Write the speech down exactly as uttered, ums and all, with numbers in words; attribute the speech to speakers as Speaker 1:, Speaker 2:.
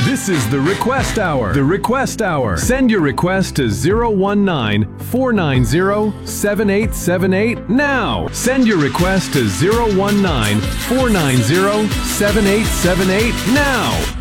Speaker 1: This is the Request Hour. The Request Hour. Send your request to zero one nine, four nine zero, seven eight seven eight now. Send your request to zero one nine, four nine zero, seven eight seven eight now.